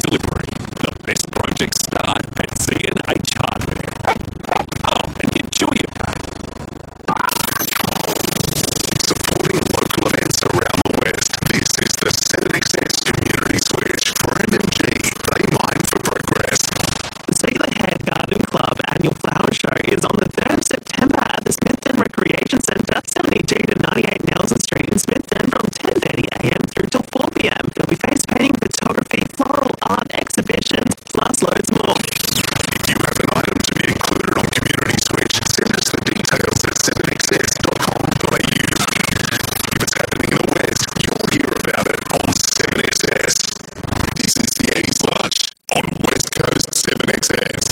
delivery. The best projects start at CNH Hardware. Come and enjoy your pay. Supporting local events around the West, this is the 7XS Community Switch for M&G. They mine for progress. The Sealer Head Garden Club annual flower show is on the 3rd of September at the Smithton Recreation Centre, 72 to 98 Nelson Street in Smithton from 10:30am through till 4pm. There'll be face painting, photography, floral art exhibitions, plus loads more. If you have an item to be included on Community Switch, send us the details at 7xs.com.au. If it's happening in the West, you'll hear about it on 7XS. This is the East Lunch on West Coast 7XS.